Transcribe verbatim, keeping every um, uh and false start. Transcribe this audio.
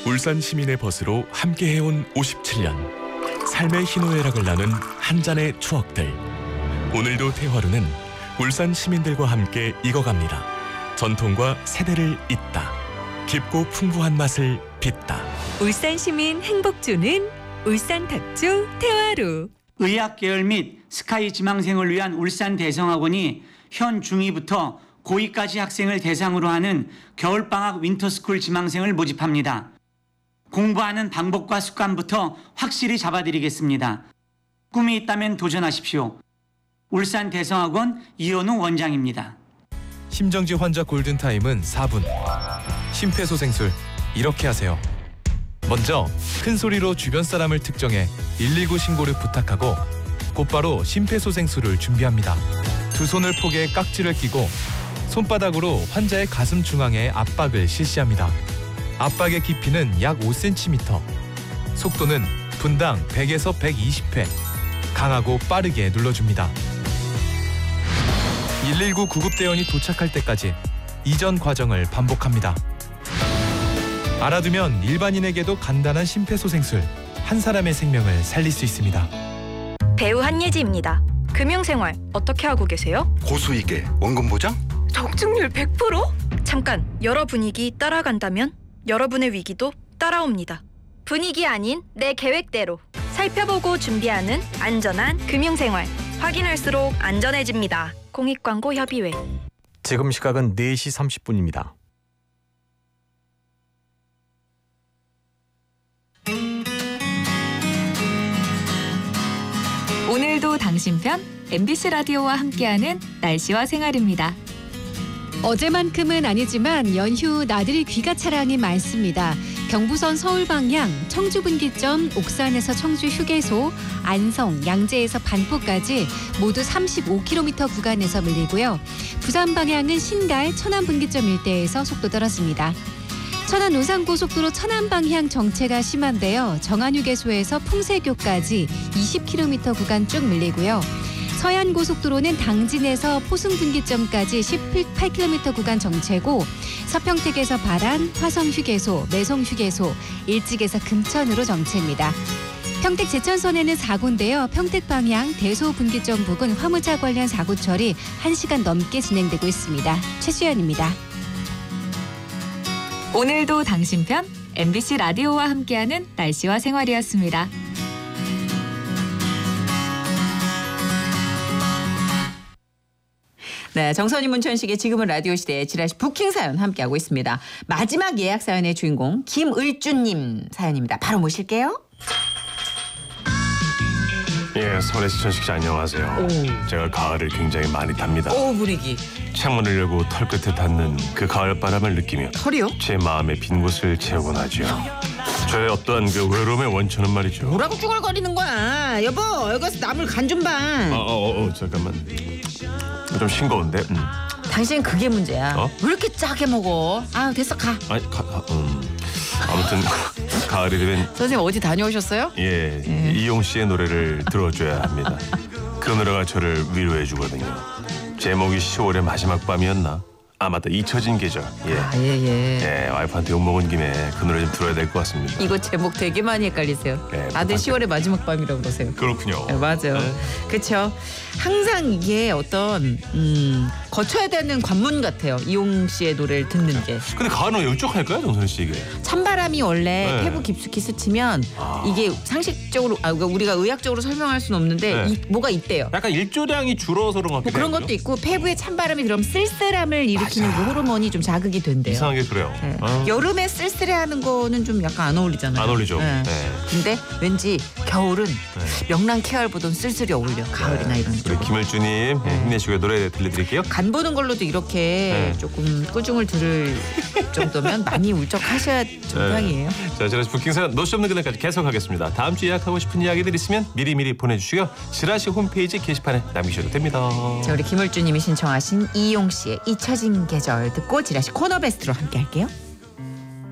울산 시민의 벗으로 함께해온 오십칠 년. 삶의 희노애락을 나눈 한 잔의 추억들. 오늘도 태화루는 울산 시민들과 함께 익어갑니다. 전통과 세대를 잇다. 깊고 풍부한 맛을 빚다. 울산 시민 행복 주는 울산 탁주 태화루. 의학 계열 및 스카이 지망생을 위한 울산 대성학원이 현 중이부터 고이까지 학생을 대상으로 하는 겨울방학 윈터스쿨 지망생을 모집합니다. 공부하는 방법과 습관부터 확실히 잡아드리겠습니다. 꿈이 있다면 도전하십시오. 울산 대성학원 이현우 원장입니다. 심정지 환자 골든타임은 사 분. 심폐소생술 이렇게 하세요. 먼저 큰 소리로 주변 사람을 특정해 일일구 신고를 부탁하고 곧바로 심폐소생술을 준비합니다. 두 손을 포개 깍지를 끼고 손바닥으로 환자의 가슴 중앙에 압박을 실시합니다. 압박의 깊이는 약 오 센티미터. 속도는 분당 백에서 백이십 회. 강하고 빠르게 눌러줍니다. 일일구 구급대원이 도착할 때까지 이전 과정을 반복합니다. 알아두면 일반인에게도 간단한 심폐소생술, 한 사람의 생명을 살릴 수 있습니다. 배우 한예지입니다. 금융생활 어떻게 하고 계세요? 고수익에 원금 보장? 적중률 백 퍼센트? 잠깐, 여러 분위기 따라간다면 여러분의 위기도 따라옵니다. 분위기 아닌 내 계획대로 살펴보고 준비하는 안전한 금융생활. 확인할수록 안전해집니다. 공익광고협의회. 지금 시각은 네 시 삼십 분입니다. 오늘도 당신 편 엠비씨 라디오와 함께하는 날씨와 생활입니다. 어제만큼은 아니지만 연휴 나들이 귀가 차량이 많습니다. 경부선 서울 방향 청주 분기점 옥산에서 청주 휴게소, 안성, 양재에서 반포까지 모두 삼십오 킬로미터 구간에서 밀리고요. 부산 방향은 신갈, 천안 분기점 일대에서 속도 떨어집니다. 천안 논산고속도로 천안 방향 정체가 심한데요. 정안 휴게소에서 풍세교까지 이십 킬로미터 구간 쭉 밀리고요. 서해안고속도로는 당진에서 포승분기점까지 십팔 킬로미터 구간 정체고 서평택에서 발안, 화성휴게소, 매송휴게소, 일찍에서 금천으로 정체입니다. 평택 제천선에는 사고인데요. 평택 방향 대소분기점 부근 화물차 관련 사고 처리 한 시간 넘게 진행되고 있습니다. 최수연입니다. 오늘도 당신 편 엠비씨 라디오와 함께하는 날씨와 생활이었습니다. 네, 정선희 문천식의 지금은 라디오 시대의 지라시 부킹 사연 함께하고 있습니다. 마지막 예약 사연의 주인공 김을주님 사연입니다. 바로 모실게요. 예, 서울의 시천식 씨 안녕하세요. 오. 제가 가을을 굉장히 많이 탑니다. 오, 분위기. 창문을 열고 털 끝에 닿는 그 가을 바람을 느끼며 털이요? 제 마음의 빈 곳을 채우곤 하죠. 저의 어떠한 그 외로움의 원천은 말이죠. 뭐라고 쭈글거리는 거야? 여보, 여기 가서 나물 간 좀 봐. 어, 어, 어, 잠깐만. 좀 싱거운데. 음. 당신 그게 문제야. 어? 왜 이렇게 짜게 먹어? 아, 됐어, 가. 아니, 가, 가, 음. 아무튼 가을이 되면 선생님 어디 다녀오셨어요? 예, 예. 이용 씨의 노래를 들어줘야 합니다. 그 노래가 저를 위로해 주거든요. 제목이 시월의 마지막 밤이었나? 아 맞다, 잊혀진 계절. 예. 아, 예, 예. 예, 와이프한테 욕먹은 김에 그 노래 좀 들어야 될 것 같습니다. 이거 제목 되게 많이 헷갈리세요. 네, 다들 부탁드려요. 시월의 마지막 밤이라고 그러세요. 그렇군요. 네, 맞아요. 네. 그렇죠. 항상 이게 어떤 음, 거쳐야 되는 관문 같아요. 이용 씨의 노래를 듣는 게. 근데 가을은 왜 울적할까요, 정선 씨 이게? 찬바람이 원래 네. 폐부 깊숙이 스치면 아. 이게 상식적으로 아, 그러니까 우리가 의학적으로 설명할 수는 없는데 네. 이, 뭐가 있대요. 약간 일조량이 줄어서 그런 것 뭐 같기도 그런 해요. 것도 있고 폐부에 찬바람이 들어오면 쓸쓸함을 일으키는 그 호르몬이 좀 자극이 된대요. 이상하게 그래요. 네. 아. 여름에 쓸쓸해하는 거는 좀 약간 안 어울리잖아요. 안 어울리죠. 네. 네. 근데 왠지 겨울은 네. 명랑 케알보단 쓸쓸히 어울려. 가을이나 이런 우리 쪽. 김을주님 네. 힘내시고 노래 들려드릴게요. 간 보는 걸로도 이렇게 네. 조금 꾸중을 들을 정도면 많이 울적하셔야 정상이에요. 자, 지라시 부킹 사연 노쇼 없는 그날까지 계속하겠습니다. 다음 주 예약하고 싶은 이야기들 있으면 미리미리 보내주시고요. 지라시 홈페이지 게시판에 남기셔도 됩니다. 자, 우리 김을주님이 신청하신 이용 씨의 잊혀진 계절 듣고 지라시 코너 베스트로 함께 할게요.